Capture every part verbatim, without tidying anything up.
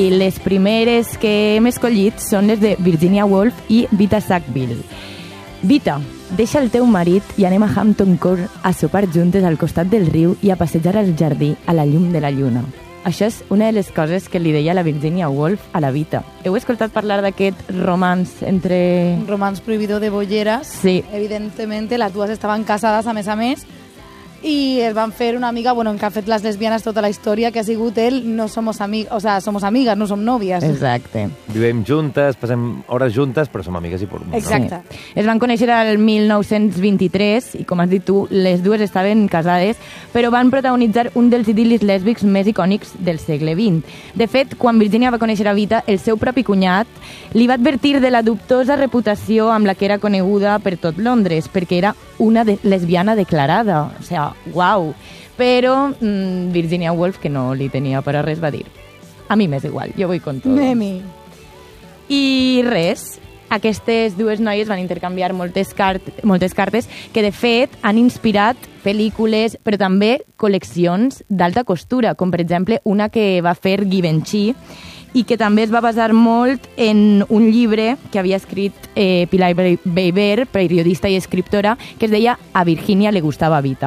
I les primeres que hem escollit són les de Virginia Woolf i Vita Sackville. Vita, deixa el teu marit i anem a Hampton Court a sopar juntes al costat del riu i a passejar al jardí a la llum de la lluna. Això és una de les coses que li deia la Virginia Woolf a la Vita. Heu escoltat parlar d'aquest romanç entre... Un romanç prohibidor de bolleres. Sí. Evidentment, les dues estaven casades, a més a més, i es van fer una amiga, bueno, que ha fet les lesbianes tota la història, que ha sigut el no somos amigas, o sea, somos amigas, no som nòvies. Exacte. Vivim juntes, passem hores juntes, però som amigues i por mundo. Exacte. Sí. Es van conèixer el mil nou-cents vint-i-tres i, com has dit tu, les dues estaven casades, però van protagonitzar un dels idil·lis lèsbics més icònics del segle vint. De fet, quan Virginia va conèixer a Vita, el seu propi cunyat li va advertir de la dubtosa reputació amb la que era coneguda per tot Londres, perquè era una de lesbiana declarada. O sigui, uau. Però mmm, Virginia Woolf, que no li tenia per a res, va dir: a mi m'és igual, jo vull con todo. Nemi. I res, aquestes dues noies van intercanviar moltes, cart moltes cartes que, de fet, han inspirat pel·lícules, però també col·leccions d'alta costura, com, per exemple, una que va fer Givenchy, i que també es va basar molt en un llibre que havia escrit eh, Pilar Beiber, periodista i escriptora, que es deia A Virginia le gustava Vita.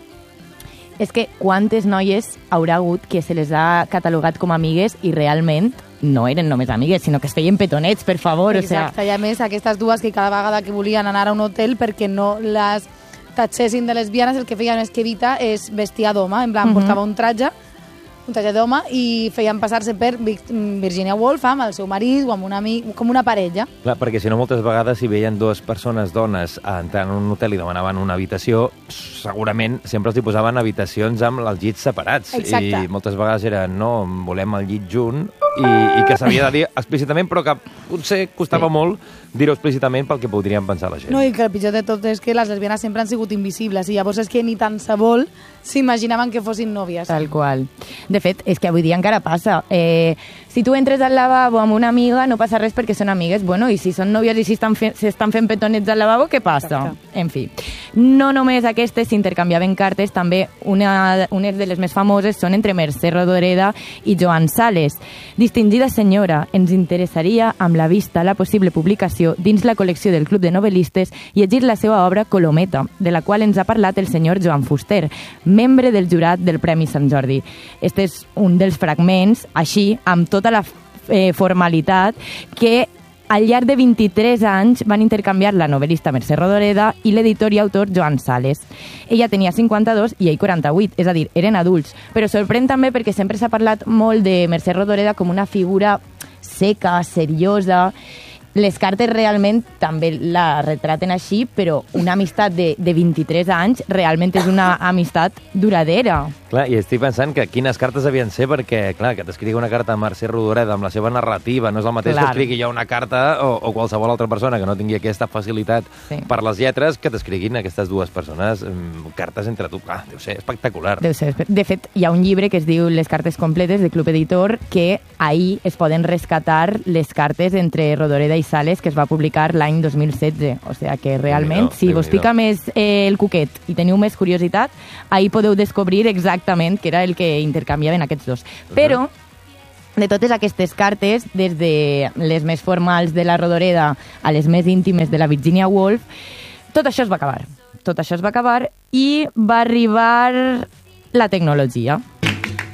És que quantes noies haurà hagut que se les ha catalogat com amigues i realment no eren només amigues, sinó que es feien petonets, per favor. Exacte, o sea... i a més aquestes dues que cada vegada que volien anar a un hotel perquè no les tatxessin de lesbianes, el que feien és que Vita es vestia d'home, en plan, uh-huh. portava un tratge, un tratge d'home, i feien passar-se per Virginia Woolf amb el seu marit o amb un amic, com una parella. Clar, perquè si no, moltes vegades, si veien dues persones, dones, entrant en un hotel i demanaven una habitació, segurament sempre els hi posaven habitacions amb els llits separats. Exacte. I moltes vegades eren, no, volem el llit junt, i, i que s'havia de dir explícitament, però que potser costava sí. molt dir-ho explícitament pel que podrien pensar la gent. No, i que el pitjor de tot és que les lesbianes sempre han sigut invisibles, i llavors és que ni tan se vol s'imaginaven que fossin nòvies. Tal qual. De fet, és que avui dia encara passa. Eh, si tu entres al lavabo amb una amiga, no passa res perquè són amigues. Bueno, i si són nòvies i si estan fent, si estan fent petonets al lavabo, què passa? Exacte. En fi. No només aquestes s'intercanviaven cartes, també una, unes de les més famoses són entre Mercè Rodoreda i Joan Sales. Distingida senyora, ens interessaria amb la vista la possible publicació dins la col·lecció del Club de Novel·listes llegir la seva obra Colometa, de la qual ens ha parlat el senyor Joan Fuster, membre del jurat del Premi Sant Jordi. Este és un dels fragments, així, amb tota la eh, formalitat, que al llarg de vint-i-tres anys van intercanviar la novel·lista Mercè Rodoreda i l'editor i autor Joan Sales. Ella tenia cinquanta-dos i ell quaranta-vuit, és a dir, eren adults. Però sorprèn també perquè sempre s'ha parlat molt de Mercè Rodoreda com una figura seca, seriosa. Les cartes realment també la retraten així, però una amistat de, de vint-i-tres anys realment és una amistat duradera. Clar, i estic pensant que quines cartes havien ser, perquè, clar, que t'escrigui una carta a Mercè Rodoreda amb la seva narrativa, no és el mateix clar. Que escrigui jo una carta o, o qualsevol altra persona que no tingui aquesta facilitat sí. per les lletres, que t'escriguin aquestes dues persones um, cartes entre tu. Ah, deu ser espectacular. Deu ser. De fet, hi ha un llibre que es diu Les cartes completes, de Club Editor, que ahí es poden rescatar les cartes entre Rodoreda i Sales, que es va publicar l'any dos mil setze. O sigui que realment, si vos pica més eh, el cuquet i teniu més curiositat, ahí podeu descobrir exactament què era el que intercanviaven aquests dos. Però, de totes aquestes cartes, des de les més formals de la Rodoreda a les més íntimes de la Virginia Woolf, tot això es va acabar. Tot això es va acabar i va arribar la tecnologia.